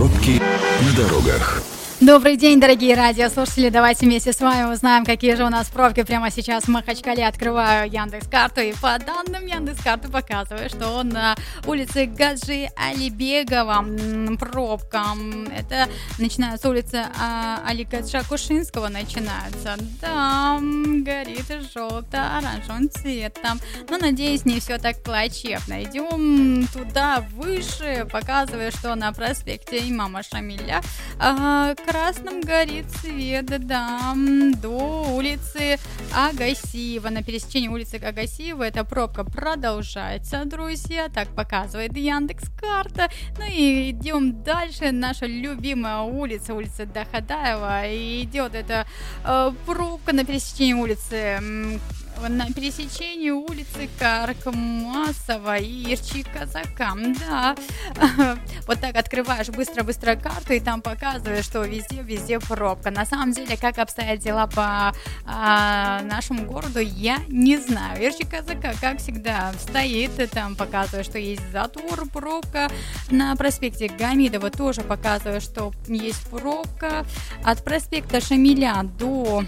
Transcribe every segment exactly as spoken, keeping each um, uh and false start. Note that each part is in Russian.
Пробки на дорогах. Добрый день, дорогие радиослушатели. Давайте вместе с вами узнаем, какие же у нас пробки прямо сейчас в Махачкале. Открываю Яндекс.Карту, и по данным Яндекс.Карты показываю, что на улице Гаджи Алибегова пробка. Это начинается с улицы а, Алигаджа Кушинского начинается. Да, горит желто-оранжевым цветом. Но, надеюсь, не все так плачевно. Идем туда выше. Показываю, что на проспекте Имама Шамиля а, красным горит свет, да, до улицы Агасиева. На пересечении улицы Агасиева эта пробка продолжается, друзья. Так показывает Яндекс.Карта. Ну и идем дальше. Наша любимая улица, улица Дахадаева. И идет эта э, пробка на пересечении улицы на пересечении улицы Каркмасова и Ирчи Казака. Да, вот так открываешь быстро-быстро карту, и там показываешь, что везде-везде пробка. На самом деле, как обстоят дела по а, нашему городу, я не знаю. Ирчи Казака, как всегда, стоит, и там показывает, что есть затор, пробка. На проспекте Гамидова тоже показывает, что есть пробка. От проспекта Шамиля до...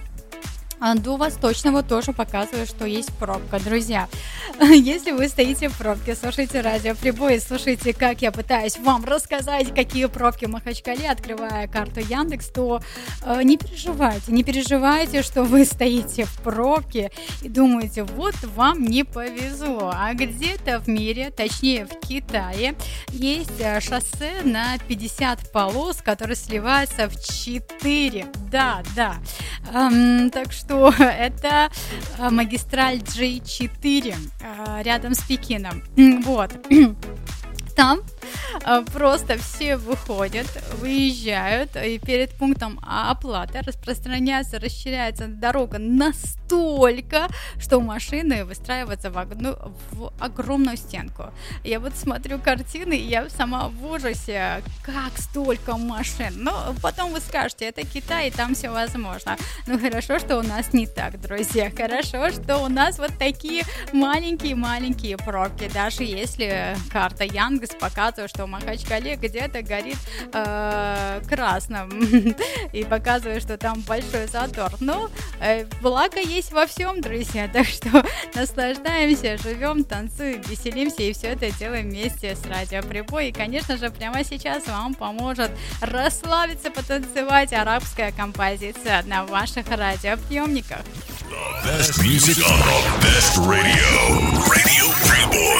До Восточного тоже показываю, что есть пробка. Друзья, если вы стоите в пробке, слушайте радиоприбой, слушайте, как я пытаюсь вам рассказать, какие пробки в Махачкале, открывая карту Яндекс, то э, не переживайте, не переживайте, что вы стоите в пробке и думаете, вот вам не повезло. А где-то в мире, точнее в Китае, есть шоссе на пятьдесят полос, которые сливаются в четыре. Да, да. Эм, так что это магистраль джей четыре рядом с Пекином. Вот. Там просто все выходят, выезжают, и перед пунктом оплаты распространяется, расширяется дорога настолько, что машины выстраиваются в, одну, в огромную стенку. Я вот смотрю картины, и я сама в ужасе, как столько машин. Но потом вы скажете, это Китай, и там все возможно. Ну хорошо, что у нас не так, друзья. Хорошо, что у нас вот такие маленькие-маленькие пробки. Даже если карта Яндекс показывает, что в Махачкале где-то горит э, красным и показывает, что там большой затор. Но э, благо есть во всем, друзья, так что наслаждаемся, живем, танцуем, веселимся и все это делаем вместе с радиоприбой. И, конечно же, прямо сейчас вам поможет расслабиться, потанцевать арабская композиция на ваших радиоприемниках. The best music on the best radio. Radio Priboi.